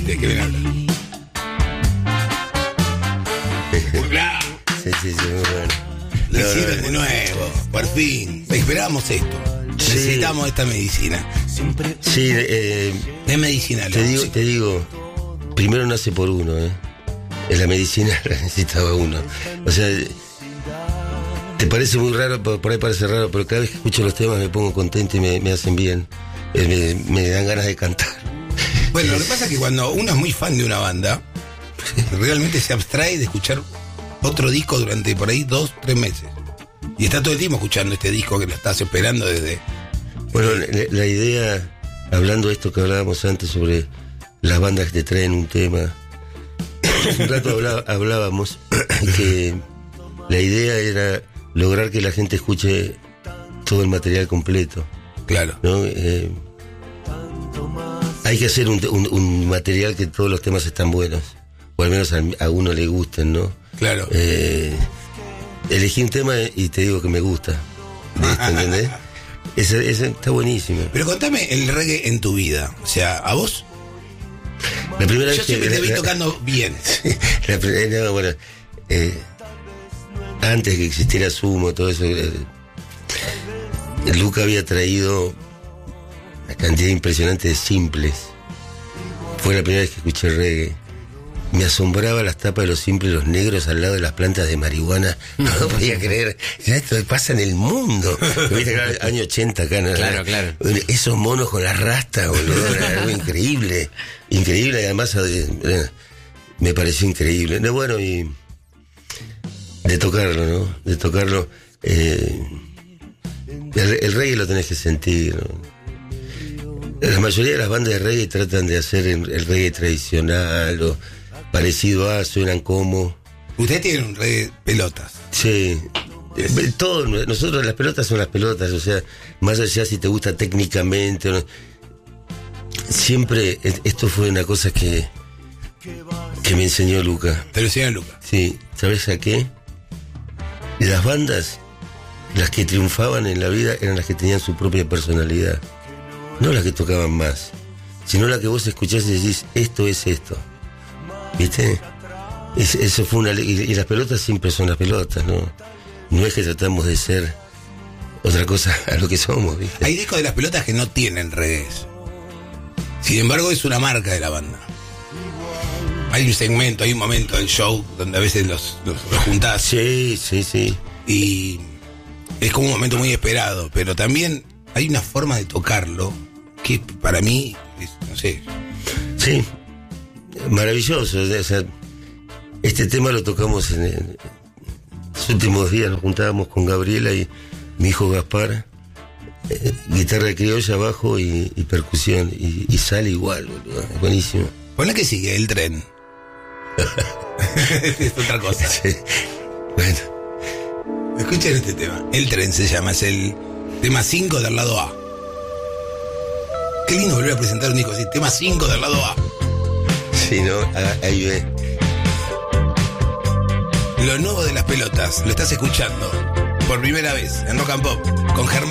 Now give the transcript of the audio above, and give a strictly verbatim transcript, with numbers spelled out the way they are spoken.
¿De qué viene a hablar? Claro. Sí, sí, sí, muy bueno. Lo No, hicieron no, de nuevo, por fin. Esperábamos esto. Sí. Necesitamos esta medicina. Sí, eh, Es medicinal. te ¿no? digo, Sí. te digo, primero nace por uno, ¿eh? En la medicina la necesitaba uno. O sea, te parece muy raro, por por ahí parece raro, pero cada vez que escucho los temas me pongo contento y me, me hacen bien. Eh, me, me dan ganas de cantar. Bueno, lo que pasa es que cuando uno es muy fan de una banda, realmente se abstrae de escuchar otro disco durante por ahí dos, tres meses. Y está todo el tiempo escuchando este disco que lo estás esperando desde... Bueno, la, la idea, hablando de esto que hablábamos antes sobre las bandas que te traen un tema, un rato hablaba- hablábamos que la idea era lograr que la gente escuche todo el material completo, Claro. ¿no? Eh, hay que hacer un, un- un material que todos los temas están buenos, o al menos a, a uno le gusten, ¿no? Claro. Eh, elegí un tema y te digo que me gusta, ¿viste? ¿Entendés? Ese, ese está buenísimo. Pero contame el reggae en tu vida. O sea, ¿a vos? La primera Yo vez que siempre te la- vi la- tocando bien. la pri- eh, no, bueno, eh, antes que existiera Sumo, todo eso, eh, Luca había traído una cantidad impresionante de simples. Fue la primera vez que escuché reggae. Me asombraba las tapas de los simples, los negros al lado de las plantas de marihuana. No lo podía creer. Esto pasa en el mundo. ¿Viste? Claro, año ochenta acá, ¿no? Claro, claro. Esos monos con la rasta, boludo, era algo increíble. Increíble, y además eh, me pareció increíble. No, bueno, y de tocarlo, ¿no? De tocarlo. Eh, el, el reggae lo tenés que sentir, ¿no? La mayoría de las bandas de reggae tratan de hacer el, el reggae tradicional o parecido a, suenan como. Ustedes tienen un reggae pelotas. Sí. Eh, Todo, nosotros las pelotas son las pelotas, o sea, más allá si te gusta técnicamente o no. Siempre es- esto fue una cosa que que me enseñó Luca. Te lo enseñaron Luca. Sí, ¿sabes a qué? Las bandas, las que triunfaban en la vida eran las que tenían su propia personalidad. No las que tocaban más, sino las que vos escuchás y decís, esto es esto. ¿Viste? Es- eso fue una... Y, y las pelotas siempre son las pelotas, ¿no? No es que tratamos de ser otra cosa a lo que somos, ¿viste? Hay discos de las pelotas que no tienen reggaes. Sin embargo, es una marca de la banda. Hay un segmento, hay un momento del show donde a veces los, los, los juntás Sí, sí, sí. y es como un momento muy esperado, pero también hay una forma de tocarlo que para mí, es, no sé, Sí, maravilloso. O sea, este tema lo tocamos en, en los últimos días, nos juntábamos con Gabriela y mi hijo Gaspar, eh, guitarra criolla, bajo y, y percusión, y, y sale igual, boludo, es buenísimo. ponle que sigue el tren. Es otra cosa. Sí. Bueno, Escuchen este tema. El tren se llama, es el tema cinco del lado A. Qué lindo volver a presentar un disco así, tema cinco del lado A. si no, ah, ahí ve. Lo nuevo de las pelotas, lo estás escuchando por primera vez en Rock and Pop con Germán.